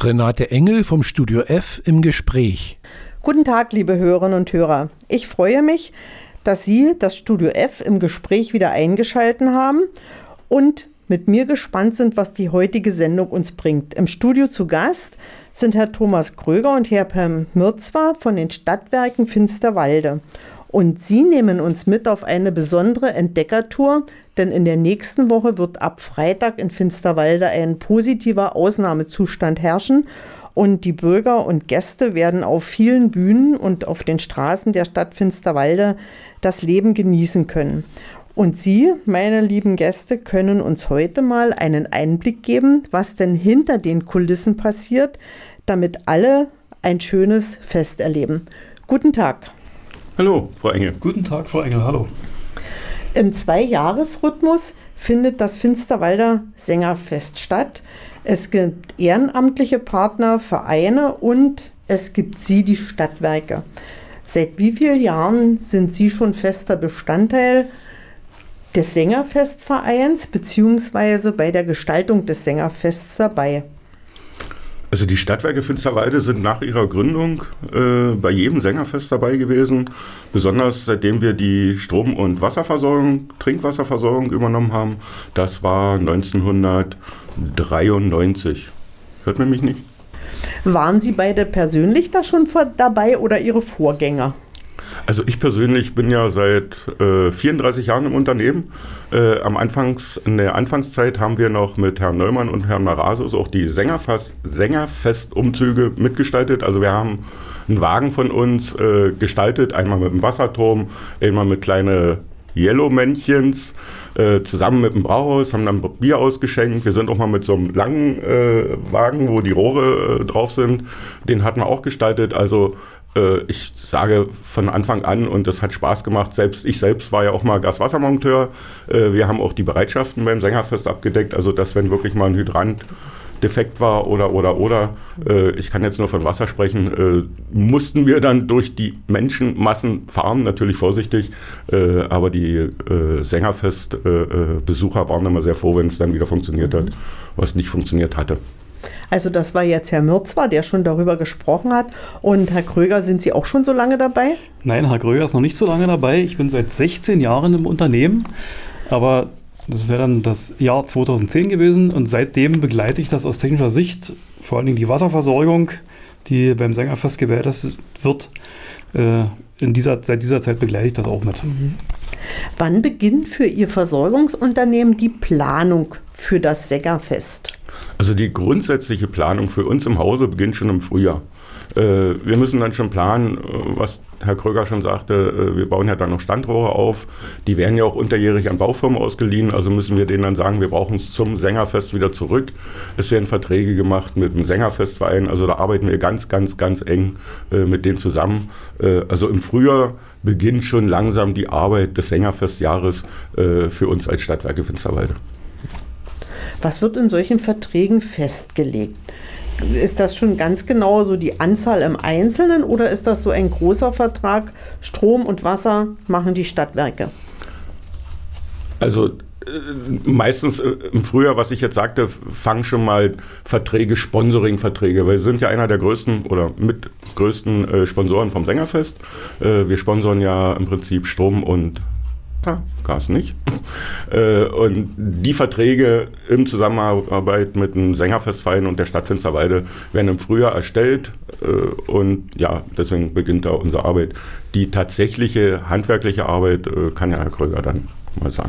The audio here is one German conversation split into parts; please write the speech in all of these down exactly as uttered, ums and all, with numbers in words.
Renate Engel vom Studio F im Gespräch. Guten Tag, liebe Hörerinnen und Hörer. Ich freue mich, dass Sie das Studio F im Gespräch wieder eingeschaltet haben und mit mir gespannt sind, was die heutige Sendung uns bringt. Im Studio zu Gast sind Herr Thomas Kröger und Herr Per Mirzwa von den Stadtwerken Finsterwalde. Und Sie nehmen uns mit auf eine besondere Entdeckertour, denn in der nächsten Woche wird ab Freitag in Finsterwalde ein positiver Ausnahmezustand herrschen und die Bürger und Gäste werden auf vielen Bühnen und auf den Straßen der Stadt Finsterwalde das Leben genießen können. Und Sie, meine lieben Gäste, können uns heute mal einen Einblick geben, was denn hinter den Kulissen passiert, damit alle ein schönes Fest erleben. Guten Tag. Hallo, Frau Engel. Guten Tag, Frau Engel, hallo. Im Zwei-Jahres-Rhythmus findet das Finsterwalder Sängerfest statt. Es gibt ehrenamtliche Partner, Vereine und es gibt Sie, die Stadtwerke. Seit wie vielen Jahren sind Sie schon fester Bestandteil des Sängerfestvereins beziehungsweise bei der Gestaltung des Sängerfests dabei? Also die Stadtwerke Finsterwalde sind nach ihrer Gründung äh, bei jedem Sängerfest dabei gewesen, besonders seitdem wir die Strom- und Wasserversorgung, Trinkwasserversorgung übernommen haben. Das war neunzehnhundertdreiundneunzig. Hört man mich nicht? Waren Sie beide persönlich da schon dabei oder Ihre Vorgänger? Also ich persönlich bin ja seit äh, vierunddreißig Jahren im Unternehmen. Äh, am Anfangs, in der Anfangszeit haben wir noch mit Herrn Neumann und Herrn Marasus auch die Sängerfest, Sängerfestumzüge mitgestaltet. Also wir haben einen Wagen von uns äh, gestaltet, einmal mit dem Wasserturm, einmal mit kleinen Yellow-Männchens, äh, zusammen mit dem Brauhaus, haben dann Bier ausgeschenkt. Wir sind auch mal mit so einem langen äh, Wagen, wo die Rohre äh, drauf sind, den hatten wir auch gestaltet. Also äh, ich sage von Anfang an, und das hat Spaß gemacht, selbst ich selbst war ja auch mal Gaswassermonteur. Äh, wir haben auch die Bereitschaften beim Sängerfest abgedeckt, also dass wenn wirklich mal ein Hydrant defekt war oder, oder, oder, äh, ich kann jetzt nur von Wasser sprechen, äh, mussten wir dann durch die Menschenmassen fahren, natürlich vorsichtig, äh, aber die äh, Sängerfest-Besucher äh, waren immer sehr froh, wenn es dann wieder funktioniert hat, was nicht funktioniert hatte. Also das war jetzt Herr Mirzwa, der schon darüber gesprochen hat. Und Herr Kröger, sind Sie auch schon so lange dabei? Nein, Herr Kröger ist noch nicht so lange dabei. Ich bin seit sechzehn Jahren im Unternehmen, aber das wäre dann das Jahr zweitausendzehn gewesen und seitdem begleite ich das aus technischer Sicht, vor allen Dingen die Wasserversorgung, die beim Sängerfest gewährleistet wird. Äh, in dieser, seit dieser Zeit begleite ich das auch mit. Mhm. Wann beginnt für Ihr Versorgungsunternehmen die Planung für das Sängerfest? Also die grundsätzliche Planung für uns im Hause beginnt schon im Frühjahr. Äh, wir müssen dann schon planen, was Herr Kröger schon sagte, äh, wir bauen ja dann noch Standrohre auf. Die werden ja auch unterjährig an Baufirmen ausgeliehen, also müssen wir denen dann sagen, wir brauchen es zum Sängerfest wieder zurück. Es werden Verträge gemacht mit dem Sängerfestverein, also da arbeiten wir ganz, ganz, ganz eng äh, mit denen zusammen. Äh, also im Frühjahr beginnt schon langsam die Arbeit des Sängerfestjahres äh, für uns als Stadtwerke Finsterwalde. Was wird in solchen Verträgen festgelegt? Ist das schon ganz genau so die Anzahl im Einzelnen oder ist das so ein großer Vertrag? Strom und Wasser machen die Stadtwerke. Also äh, meistens äh, im Frühjahr, was ich jetzt sagte, fangen schon mal Verträge, Sponsoring-Verträge, weil wir sind ja einer der größten oder mit größten äh, Sponsoren vom Sängerfest. Äh, wir sponsoren ja im Prinzip Strom und Gas nicht. Und die Verträge in Zusammenarbeit mit dem Sängerfestverein und der Stadt Finsterwalde werden im Frühjahr erstellt. Und ja, deswegen beginnt da unsere Arbeit. Die tatsächliche handwerkliche Arbeit kann ja Herr Kröger dann mal sagen.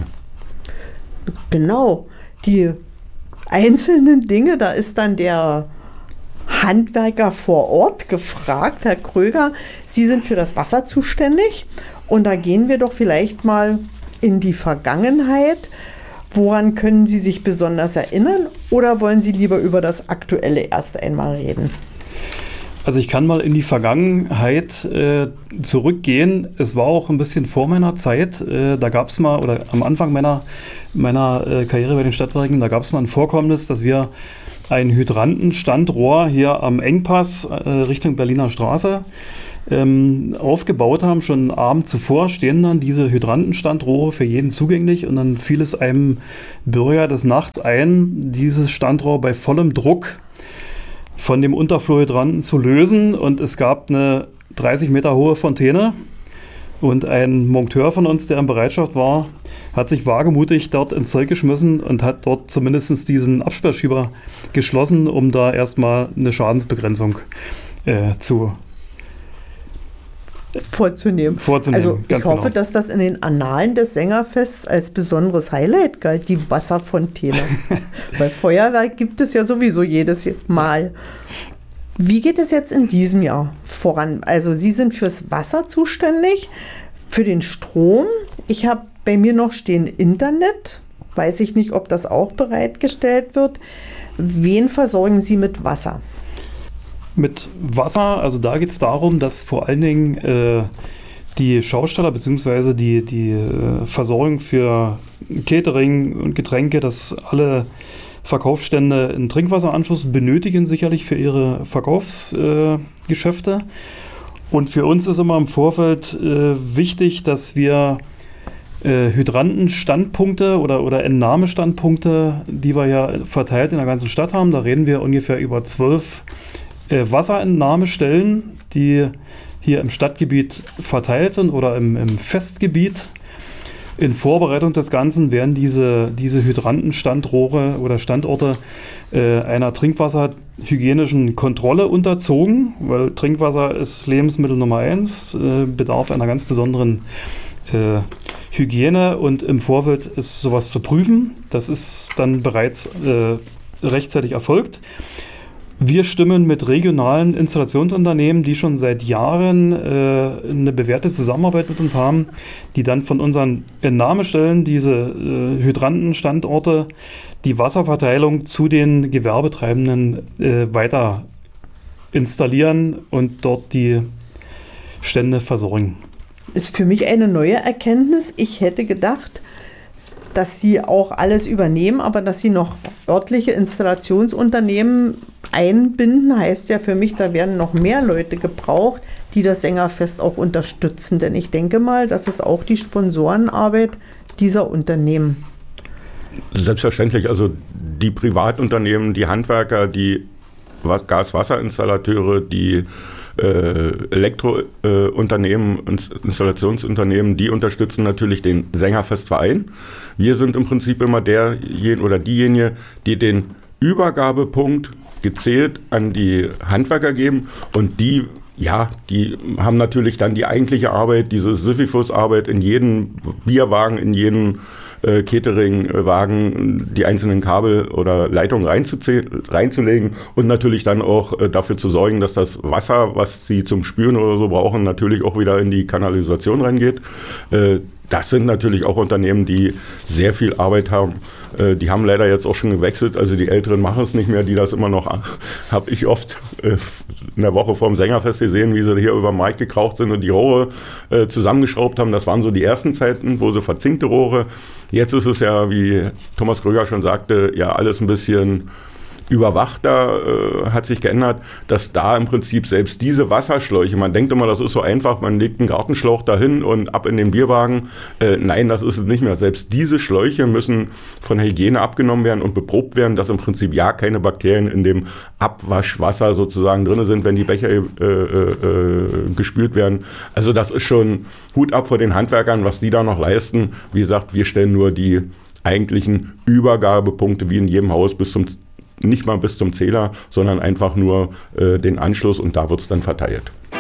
Genau. Die einzelnen Dinge, da ist dann der Handwerker vor Ort gefragt. Herr Kröger, Sie sind für das Wasser zuständig. Und da gehen wir doch vielleicht mal in die Vergangenheit. Woran können Sie sich besonders erinnern oder wollen Sie lieber über das Aktuelle erst einmal reden? Also ich kann mal in die Vergangenheit äh, zurückgehen. Es war auch ein bisschen vor meiner Zeit. Äh, da gab es mal, oder am Anfang meiner, meiner äh, Karriere bei den Stadtwerken, da gab es mal ein Vorkommnis, dass wir ein Hydrantenstandrohr hier am Engpass äh, Richtung Berliner Straße ähm, aufgebaut haben. Schon einen Abend zuvor stehen dann diese Hydrantenstandrohre für jeden zugänglich und dann fiel es einem Bürger des Nachts ein, dieses Standrohr bei vollem Druck von dem Unterfluohydranten zu lösen. Und es gab eine dreißig Meter hohe Fontäne. Und ein Monteur von uns, der in Bereitschaft war, hat sich wagemutig dort ins Zeug geschmissen und hat dort zumindest diesen Absperrschieber geschlossen, um da erstmal eine Schadensbegrenzung äh, zu vorzunehmen. vorzunehmen. Also ich hoffe, genau. dass das in den Annalen des Sängerfests als besonderes Highlight galt, die Wasserfontäne. Weil Feuerwerk gibt es ja sowieso jedes Mal. Wie geht es jetzt in diesem Jahr voran? Also Sie sind fürs Wasser zuständig, für den Strom. Ich habe bei mir noch stehen Internet. Weiß ich nicht, ob das auch bereitgestellt wird. Wen versorgen Sie mit Wasser? Mit Wasser, also da geht es darum, dass vor allen Dingen äh, die Schausteller bzw. die, die äh, Versorgung für Catering und Getränke, dass alle Verkaufsstände einen Trinkwasseranschluss benötigen, sicherlich für ihre Verkaufsgeschäfte. Äh, und für uns ist immer im Vorfeld äh, wichtig, dass wir äh, Hydrantenstandpunkte oder, oder Entnahmestandpunkte, die wir ja verteilt in der ganzen Stadt haben, da reden wir ungefähr über zwölf äh, Wasserentnahmestellen, die hier im Stadtgebiet verteilt sind oder im, im Festgebiet. In Vorbereitung des Ganzen werden diese, diese Hydrantenstandrohre oder Standorte äh, einer trinkwasserhygienischen Kontrolle unterzogen, weil Trinkwasser ist Lebensmittel Nummer eins, äh, bedarf einer ganz besonderen äh, Hygiene und im Vorfeld ist sowas zu prüfen. Das ist dann bereits äh, rechtzeitig erfolgt. Wir stimmen mit regionalen Installationsunternehmen, die schon seit Jahren äh, eine bewährte Zusammenarbeit mit uns haben, die dann von unseren Entnahmestellen, diese äh, Hydrantenstandorte, die Wasserverteilung zu den Gewerbetreibenden äh, weiter installieren und dort die Stände versorgen. Ist für mich eine neue Erkenntnis. Ich hätte gedacht, dass Sie auch alles übernehmen, aber dass Sie noch örtliche Installationsunternehmen einbinden, heißt ja für mich, da werden noch mehr Leute gebraucht, die das Sängerfest auch unterstützen. Denn ich denke mal, das ist auch die Sponsorenarbeit dieser Unternehmen. Selbstverständlich, also die Privatunternehmen, die Handwerker, die Gas-Wasser-Installateure, die äh, Elektrounternehmen, äh, Installationsunternehmen, die unterstützen natürlich den Sängerfestverein. Wir sind im Prinzip immer derjenige oder diejenige, die den Übergabepunkt gezählt an die Handwerker geben und die, ja, die haben natürlich dann die eigentliche Arbeit, diese Sisyphus-Arbeit in jeden Bierwagen, in jeden äh, Cateringwagen, die einzelnen Kabel oder Leitungen reinzulegen und natürlich dann auch äh, dafür zu sorgen, dass das Wasser, was sie zum Spülen oder so brauchen, natürlich auch wieder in die Kanalisation reingeht. Äh, Das sind natürlich auch Unternehmen, die sehr viel Arbeit haben. Äh, die haben leider jetzt auch schon gewechselt. Also die Älteren machen es nicht mehr, die das immer noch, habe ich oft äh, in der Woche vorm Sängerfest gesehen, wie sie hier über den Markt gekraucht sind und die Rohre äh, zusammengeschraubt haben. Das waren so die ersten Zeiten, wo sie verzinkte Rohre. Jetzt ist es ja, wie Thomas Kröger schon sagte, ja alles ein bisschen überwachter, äh, hat sich geändert, dass da im Prinzip selbst diese Wasserschläuche, man denkt immer, das ist so einfach, man legt einen Gartenschlauch dahin und ab in den Bierwagen. Äh, nein, das ist es nicht mehr. Selbst diese Schläuche müssen von der Hygiene abgenommen werden und beprobt werden, dass im Prinzip ja keine Bakterien in dem Abwaschwasser sozusagen drin sind, wenn die Becher äh, äh, gespült werden. Also das ist schon Hut ab vor den Handwerkern, was die da noch leisten. Wie gesagt, wir stellen nur die eigentlichen Übergabepunkte wie in jedem Haus bis zum nicht mal bis zum Zähler, sondern einfach nur äh, den Anschluss und da wird es dann verteilt.